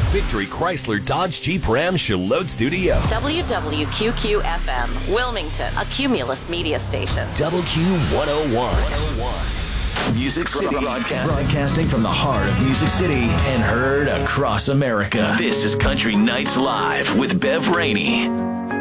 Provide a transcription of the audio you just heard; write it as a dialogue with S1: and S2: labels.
S1: Victory Chrysler Dodge Jeep Ram Charlotte Studio.
S2: WWQQ-FM, Wilmington, a Cumulus media station.
S1: WQ101.
S3: Music City broadcasting from the heart of Music City and heard across America. This is Country Nights Live with Bev Rainey.